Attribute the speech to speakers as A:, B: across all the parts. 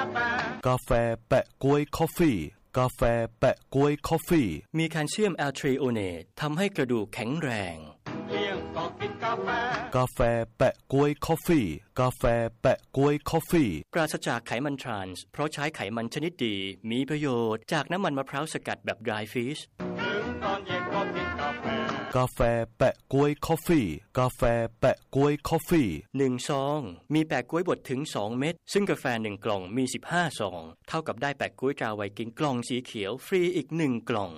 A: กาแฟแปะก๊วยคอฟฟี่กาแฟแปะก๊วยคอฟฟี่
B: มีแคลเซียมแอลทริโอเนตทำให้กระดูกแข็งแรง
A: กาแฟแปะก๊วยคอฟฟี่กาแฟแปะก๊วยคอฟฟี่
B: ปราศจากไขมันทรานส์เพราะใช้ไขมันชนิดดีมีประโยชน์จากน้ำมันมะพร้าวสกัดแบบ dry fish
A: กาแฟแปะก๊วยคอฟฟี่กาแฟแปะก๊วยคอฟฟี่
B: 1 ซองมีแปะก๊วยบดถึง2 เม็ดซึ่งกาแฟ1กล่องมี15 ซองเท่ากับได้แปะก๊วยตราไวกิ้งกล่องสีเขียวฟรีอีก1 กล่อง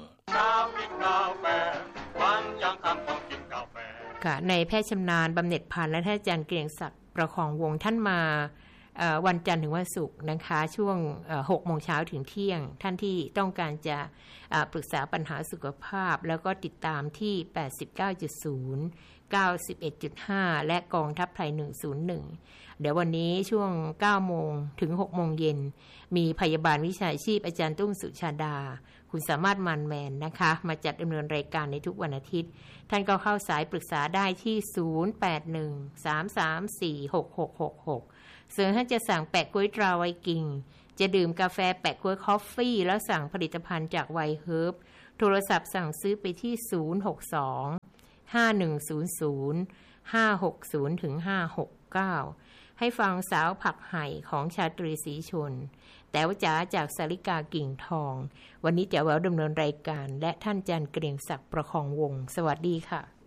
C: ค่ะในแพทย์ชำนาญบำเหน็จพันธ์และท่านอาจารย์เกรียงศักดิ์ประคองวงศ์ท่านมาวันจันทร์ถึงวันศุกร์นะคะช่วง6 โมงเช้าถึงเที่ยงท่านที่ต้องการจะปรึกษาปัญหาสุขภาพแล้วก็ติดตามที่ 89.0 91.5 และกองทัพไทย101เดี๋ยววันนี้ช่วง 9 โมงถึง 6 โมงเย็นมีพยาบาลวิชาชีพอาจารย์ตุ้มสุชาดาคุณสามารถมันแมนนะคะมาจัดดำเนินรายการในทุกวันอาทิตย์ท่านก็เข้าสายปรึกษาได้ที่ 0813346666ส่วนท่านจะสั่งแปะก๊วยตราไวกิ้งจะดื่มกาแฟแปะก๊วยคอฟฟี่แล้วสั่งผลิตภัณฑ์จากไวเฮิร์บโทรศัพท์สั่งซื้อไปที่062-5100-560-569ให้ฟังสาวผักไห่ของชาตรีศรีชนแต่ว่าจ๋าจากสาริกากิ่งทองวันนี้จะแววดำเนินรายการและท่านอาจารย์เกรียงศักดิ์ประคองวงศ์สวัสดีค่ะ